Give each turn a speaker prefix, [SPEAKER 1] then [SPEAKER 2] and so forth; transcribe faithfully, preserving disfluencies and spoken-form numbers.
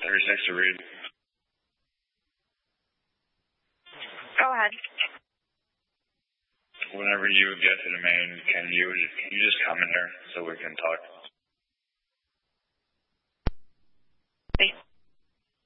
[SPEAKER 1] thirty-six to read.
[SPEAKER 2] Go ahead.
[SPEAKER 1] Whenever you get to the main, can you can you just come in here so we can talk?
[SPEAKER 2] Thanks.